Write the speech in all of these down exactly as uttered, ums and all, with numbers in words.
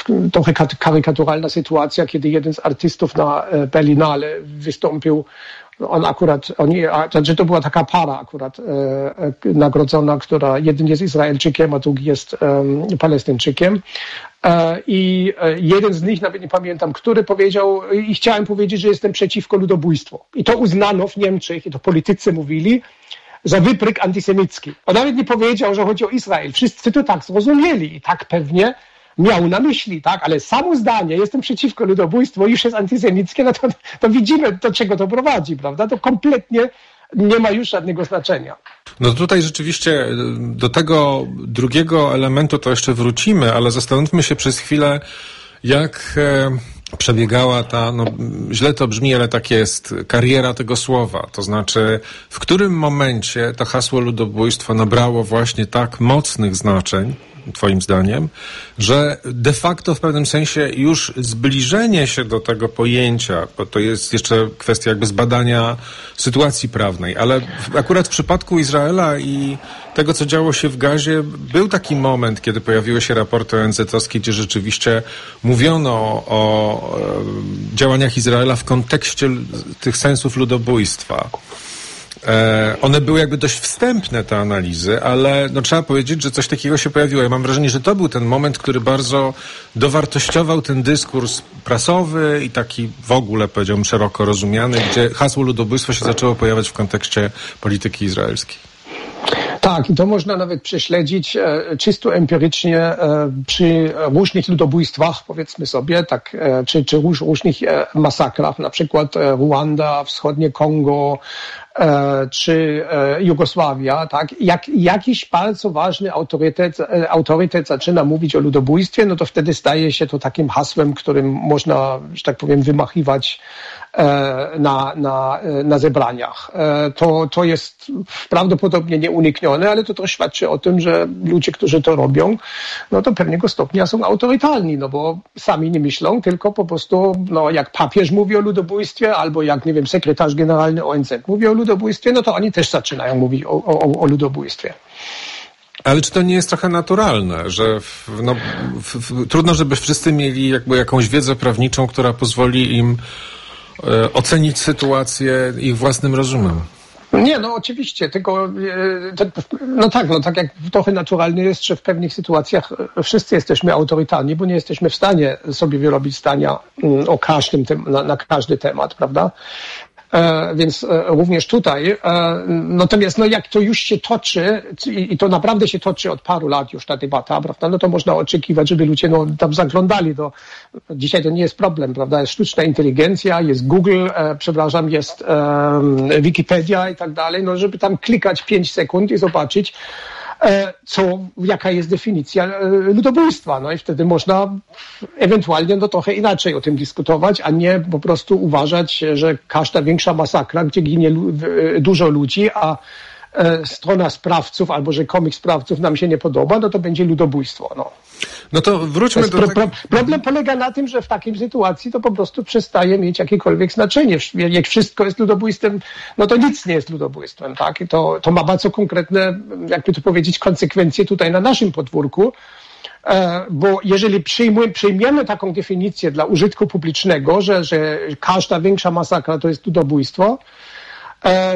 trochę karykaturalna sytuacja, kiedy jeden z artystów na Berlinale wystąpił. On akurat, oni, znaczy to była taka para akurat e, nagrodzona, która jeden jest Izraelczykiem, a drugi jest e, Palestyńczykiem. E, I jeden z nich, nawet nie pamiętam, który powiedział, i chciałem powiedzieć, że jestem przeciwko ludobójstwu. I to uznano w Niemczech, i to politycy mówili, za wypryk antysemicki. On nawet nie powiedział, że chodzi o Izrael. Wszyscy to tak zrozumieli i tak pewnie miał na myśli, tak? Ale samo zdanie, jestem przeciwko ludobójstwu, już jest antysemickie, no to, to widzimy, do czego to prowadzi, prawda? To kompletnie nie ma już żadnego znaczenia. No tutaj rzeczywiście do tego drugiego elementu to jeszcze wrócimy, ale zastanówmy się przez chwilę, jak e, przebiegała ta, no źle to brzmi, ale tak jest, kariera tego słowa. To znaczy, w którym momencie to hasło ludobójstwo nabrało właśnie tak mocnych znaczeń, twoim zdaniem, że de facto w pewnym sensie już zbliżenie się do tego pojęcia, bo to jest jeszcze kwestia jakby zbadania sytuacji prawnej, ale w, akurat w przypadku Izraela i tego, co działo się w Gazie, był taki moment, kiedy pojawiły się raporty O N Z-owskie, gdzie rzeczywiście mówiono o, o e, działaniach Izraela w kontekście tych sensów ludobójstwa. E, one były jakby dość wstępne, te analizy, ale no, trzeba powiedzieć, że coś takiego się pojawiło. Ja mam wrażenie, że to był ten moment, który bardzo dowartościował ten dyskurs prasowy i taki w ogóle, powiedziałbym, szeroko rozumiany, gdzie hasło ludobójstwo się zaczęło pojawiać w kontekście polityki izraelskiej. Tak, i to można nawet prześledzić e, czysto empirycznie e, przy różnych ludobójstwach, powiedzmy sobie, tak, e, czy, czy róż, różnych e, masakrach, na przykład e, Ruanda, wschodnie Kongo, e, czy e, Jugosławia, tak. Jak jakiś bardzo ważny autorytet, e, autorytet zaczyna mówić o ludobójstwie, no to wtedy staje się to takim hasłem, którym można, że tak powiem, wymachiwać na, na, na zebraniach. To, to jest prawdopodobnie nieuniknione, ale to też świadczy o tym, że ludzie, którzy to robią, no to pewnego stopnia są autorytarni, no bo sami nie myślą, tylko po prostu, no jak papież mówi o ludobójstwie, albo jak, nie wiem, sekretarz generalny O N Z mówi o ludobójstwie, no to oni też zaczynają mówić o, o, o ludobójstwie. Ale czy to nie jest trochę naturalne, że w, no, w, w, trudno, żeby wszyscy mieli jakby jakąś wiedzę prawniczą, która pozwoli im ocenić sytuację ich własnym rozumem? Nie, no oczywiście, tylko no tak, no tak jak trochę naturalne jest, że w pewnych sytuacjach wszyscy jesteśmy autorytarni, bo nie jesteśmy w stanie sobie wyrobić zdania o każdym, na, na każdy temat, prawda? E, więc e, również tutaj. E, natomiast no jak to już się toczy i, i to naprawdę się toczy od paru lat już ta debata, prawda, no to można oczekiwać, żeby ludzie no, tam zaglądali do... Dzisiaj to nie jest problem, prawda, jest sztuczna inteligencja, jest Google, e, przepraszam, jest e, Wikipedia i tak dalej, no żeby tam klikać pięć sekund i zobaczyć, co, jaka jest definicja ludobójstwa. No i wtedy można ewentualnie no, trochę inaczej o tym dyskutować, a nie po prostu uważać, że każda większa masakra, gdzie ginie lu- dużo ludzi, a e, strona sprawców albo rzekomych sprawców nam się nie podoba, no to będzie ludobójstwo. No. No to wróćmy to do pro, tego. Problem polega na tym, że w takiej sytuacji to po prostu przestaje mieć jakiekolwiek znaczenie. Jak wszystko jest ludobójstwem, no to nic nie jest ludobójstwem, tak? I to, to ma bardzo konkretne, jakby to powiedzieć, konsekwencje tutaj na naszym podwórku, e, bo jeżeli przyjmujemy, przyjmiemy taką definicję dla użytku publicznego, że, że każda większa masakra to jest ludobójstwo, e,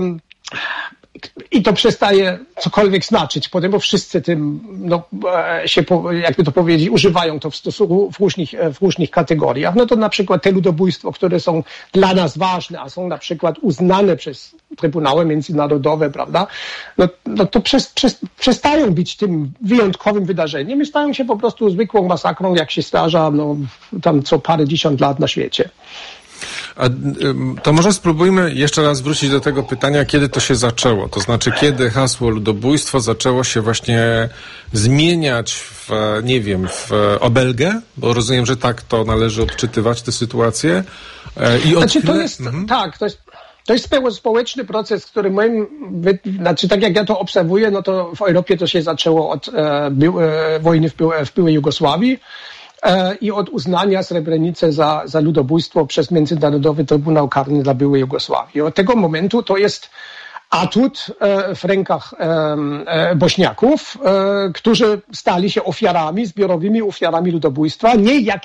i to przestaje cokolwiek znaczyć potem, bo wszyscy tym no, się, jakby to powiedzieć, używają to w, stosunku, w, różnych, w różnych kategoriach. No to na przykład te ludobójstwa, które są dla nas ważne, a są na przykład uznane przez Trybunały Międzynarodowe, prawda, no, no to przez, przez, przestają być tym wyjątkowym wydarzeniem i stają się po prostu zwykłą masakrą, jak się zdarza no, tam co parędziesiąt lat na świecie. A to może spróbujmy jeszcze raz wrócić do tego pytania, kiedy to się zaczęło. To znaczy, kiedy hasło ludobójstwo zaczęło się właśnie zmieniać w, nie wiem, w obelgę, bo rozumiem, że tak to należy odczytywać tę sytuację. I od znaczy, chwilę... to jest, mhm. tak, to jest To jest społeczny proces, który moim, znaczy tak jak ja to obserwuję, no to w Europie to się zaczęło od e, by, e, wojny w, w byłej Jugosławii e, i od uznania Srebrenicy za, za ludobójstwo przez Międzynarodowy Trybunał Karny dla byłej Jugosławii. Od tego momentu to jest atut w rękach Bośniaków, którzy stali się ofiarami, zbiorowymi ofiarami ludobójstwa, nie jak